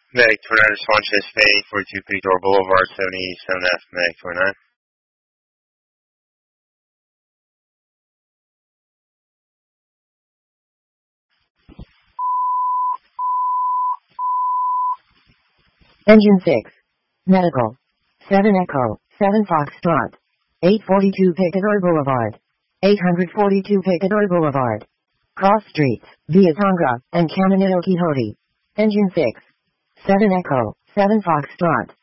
Medic 29 response to Bay 42 Pictor Boulevard 77F, Medic 29. Engine 6. Medical. 7 Echo, 7 Foxtrot. 842 Picador Boulevard. 842 Picador Boulevard. Cross streets, via Tonga, and Caminito Quixote. Engine 6. 7 Echo, 7 Foxtrot.